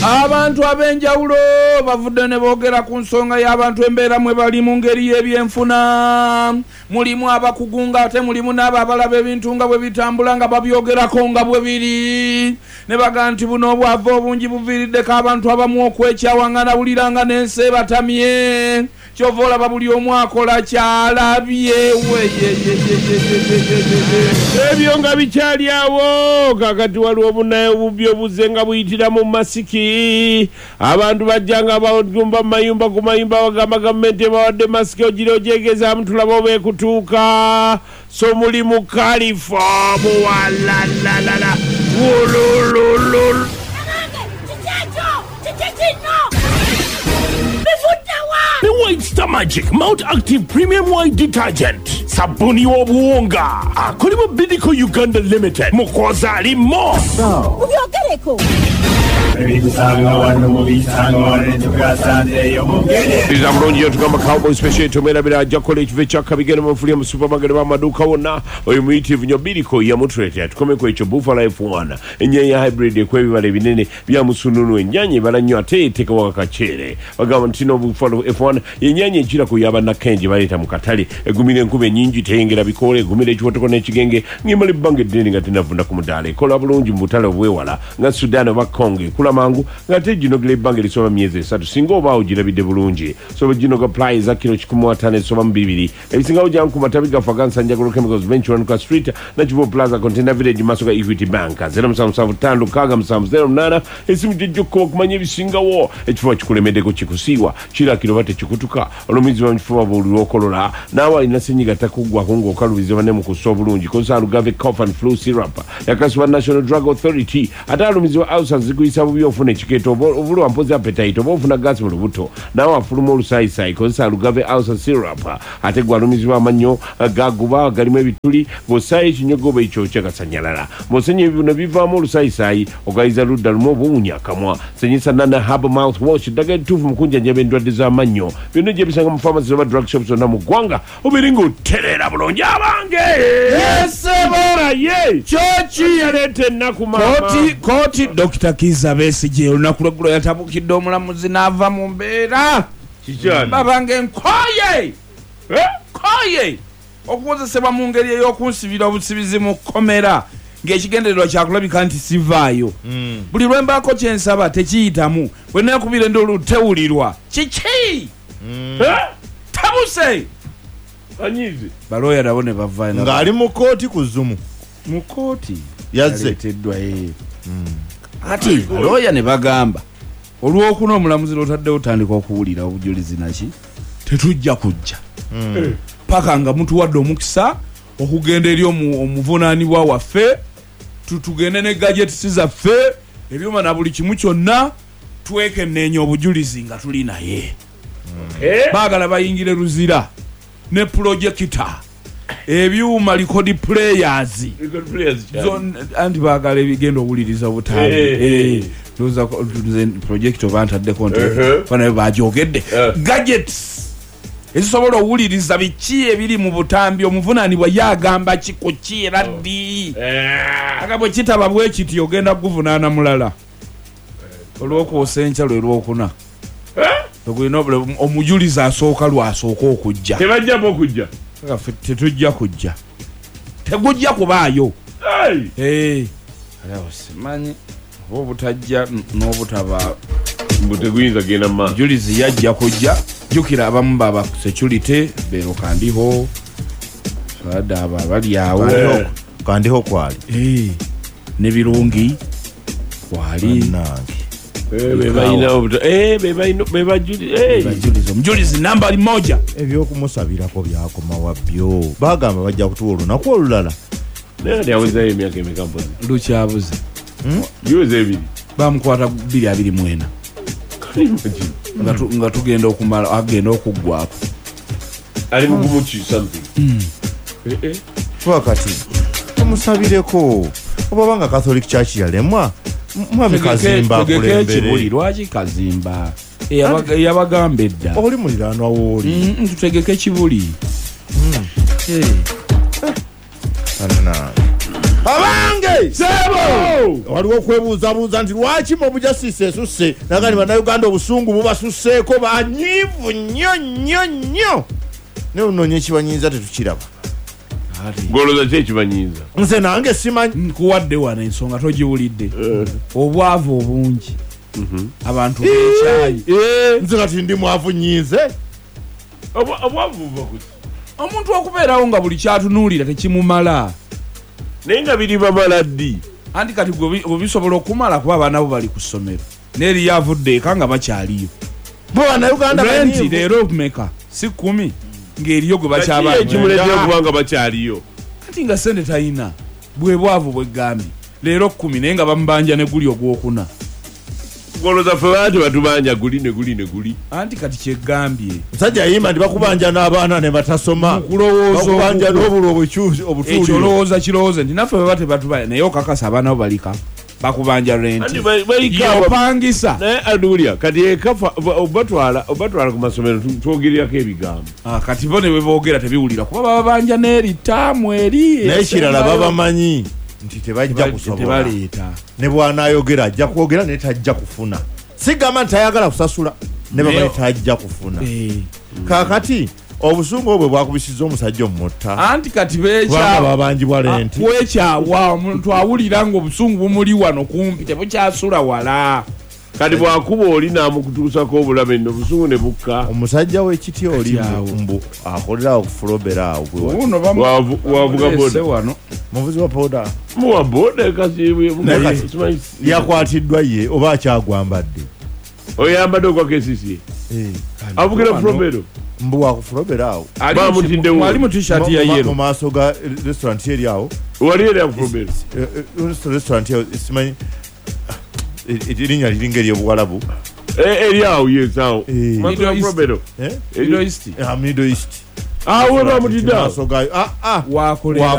Abantu abenjawulo bavudde ne boogera ku nsonga y'abantu embeera mwe bali mu ngeri y'ebyenfuna. Mulimu abakugunga ate mulimu n'abo abalaba ebintu nga bwe bitambula nga babyogerako nga bwe biri. Ne baga nti buno obwavu obungi buviiriddeko abantu abamu okwekyawa nga nawuliranga n'ensi ebatamye. Kyova olaba buli omu akola kyalabye. Ebyo nga bikyali awo kakati waliwo obunaye obubbi obuzze nga buyitira mu masiki. Abantu bajjanga bagumba mayumba ku mayumba bagamba gavumenti ebawadde masiki ogire ogyegezaamu tulaba oba ekutuuka. So muli mu kalifomu walalalala wulululul. The White Star Magic Mount Active Premium White Detergent. Sabuni w'obuwunga. Akolebwa Bidco Uganda Limited. Mukoza alimo. Ubyogereko. Iza mronji yotu kama Cowboy Special tumela bila aja college vecha kabigene mfulia msupermarket wa maduka wona oyo muiti vinyo Bidco ya mutrete tukome kwa icho Buffalo F1 enye ya hybrid kwebi wale binene bya musununu enyanyi balanyo ate teka wakachere wagawa ntino Buffalo F1 enyanyi njira kuyaba na kenji baleta mukatali egumile nkube nyingi tengera bikole egumile chwotoko nechigenge ngimali bange deni ngatina vunda kumudale kola bulungi mbutale wewala nga Sudan wa Kongo kula mangu ngate jino gile bange lisoma mieze satu singo bao jirabide bulungi so jino ga apply za kilo 15 soma mbibili ebisinga ujya nkumatabi ga Fagansa Njagoro Chemicals Venture Nuka Street na Chivo Plaza Container Village Masoga Equity Bank 0775 kaga msamu 09 esimu joko kumanye bisinga wo echifuwa chikulemede ko chikusiwa chira kilobate chikutuka olomizi wa mfuwa bulu okolola nawa inasenyiga takugwa kongo kalubize bane mu kusobulungi kosa Lugave cough and flu syrup yakaswa National Drug Authority atalumizi wa ausa zikuisa bubi ofune chiketo obulu ampozi appetite obufuna gas mu lubuto nawa fulumo olusaisai kosa Lugave ausa syrup ategwa alumizi wa manyo gaguba galimu ebituli bosai kinyogobe icho chakasanyalala mosenye bino bivamo olusaisai ogaiza ludda lumo buunya kamwa senyisa nana hub mouth wash daga tufu mkunja nyabendwa deza manyo bino je bisanga mu pharmacy na drug shops na mugwanga obiringo terera bulonje abange Yes bora ye chochi yalete naku mama koti Dr. Kiza Besigye olunakulo yatabukidde omulamuzi n'ava mu mbeera kichana babange nkoye koye okukozesebwa mu ngeri ey'okunsibira obusibizi mu kkomera ng'ekigendererwa kyakulabika nti sivaayo buli lwembaako kyensaba tekiyitamu bwe neekubire ndi olutewulirwa kiki tabuse anyize balooya nabo ne bavaayo ng'ali mu kooti ku Zumu mu kooti yazze yaleeteddwa ati balooya ne bagamba olwokuna omulamuzi lwotaddewo otandika okuwulira obujulizi naki tetujja kujja paka nga mutuwadde omukisa okugenda eri omuvunaanibwa waffe tugende ne gadgets zaffe ebyuma na buli kimu kyonna twekenneenya obujulizi nga tuli naye baagala bayingire luzira ne projector ebyuma record players anti baagala ebigenda owuliriza obutambi ndoza projector bantaddeko nti banayo bagyogedde gadgets ezisobola owuliriza biki ebiri mu butambi omuvunaanibwa yagamba kikuki era ddi aga bwe kitaba bwe kiti ogenda kuvunaana mulala olw'okwosa enkya lwe lwokuna omujulizi asooka lwasooka okujja tebajjamu okujja tetujja kujja tegujja kubaayo simanyi oba obutajja n'obutaba mbuteguyinza genda mu mujulizi yajja kujja jukira abamu baba security bero kandiho sada aba bali awo kandiho kwali ne birungi kwali mujulizi namba moja ebyokumusabirako byakoma wabyo bagamba bajja kutuwa olunaku olulala yawezayo emyaka emikampozi lukyabuze biweze ebiri bamukwata 224 nga tugenda okumala agenda okuggwako ali mugumuki something wakati tumusabireko obanga Catholic Church yalemwa mwami Kazimba kulembere lwaki Kazimba yabagambe edda oli muliraanwa wooli tutegeke ekibuli abange Sebo! waliwo okwebuuzabuuza nti lwaki mu bujasiisi esusse nagani bannayuganda obusungu bubasusseeko banyiivu nnyo neunoonya ekibanyiiza tetukiraba Goloza ki ekibanyiiza? nze nange simanyi nkuwadde wano ensonga togiwulidde obwavu obungi abantu bekyayi nze kati ndi mwavu nyiize Obwavu buva ku omuntu okubeerawo nga buli kyatunuulira tekimumala naye nga biri bamala ddi anti kati bwe bisobola okumala kuba abaana bo bali ku ssomero n'eriyo avudde eka nga bakyaliyo bo bannayuganda renti banyiivu leero meka si 10 ng'eriyo gwe Kati bakyaba ekimuleetera okuba nga bakyaliyo kati nga sente talina bwe bwavu bweggambye leero 10 naye nga bamubanja ne guli ogwokuna Goloza ffe baati batubanja guli ne guli anti kati kyeggambye musajja yimba ndi bakubanja n'abaana ne batasoma bakubanja n'obula obutuuliro ekyo olowooza kirowooze nti naffe bwe bate batubanja naye okakasa abaana bo balika bakubanja renti yopangisa naye aduulya kati ekafa obatwala ku masomero twogererako ebigambo kati bo ne bwe boogera tebiwulira kuba babanja n'eri ttaamu eri naye kirala babamanyi nti tebajja kusobola tebaleeta ne bw'anaayogera ajja kwogera naye tajja kufuna sigamba nti tayagala kusasula ne bamanyi tajja kufuna kaakati obusungu obwo bwakubisizza omusajja omutta anti kati kubanga babangibwa lenti wekyawa omuntu awulira ng'obusungu bumuli wano kumpi tebukyasula wala kati bwakuba oli n'amukutuusako obulabe nno obusungu ne bukka omusajja w'ekiti oli mbu akolerawo kufulobera awo wavuga boda wano muvuzi wa poda muwa boda kasiibwe yakwatiddwa ye oba akyagwambadde oyambadde okwa kesisi avugira fulobero mbu wakufulobera awo bamutiddewo ali mu t-shirt ya mu yero maaso ga restaurant eri awo wali eri akufulobero restaurant eyo simanyi erinnya liringa ery'obuwalabu eri awo yesawo fulobero Middle East Middle East awo bamutidde awo wakolera